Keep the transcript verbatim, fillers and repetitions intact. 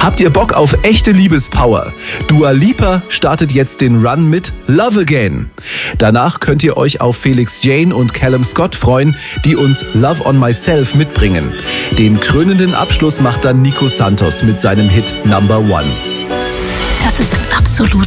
Habt ihr Bock auf echte Liebespower? Dua Lipa startet jetzt den Run mit Love Again. Danach könnt ihr euch auf Felix Jane und Callum Scott freuen, die uns Love on Myself mitbringen. Den krönenden Abschluss macht dann Nico Santos mit seinem Hit Number One. Das ist absolut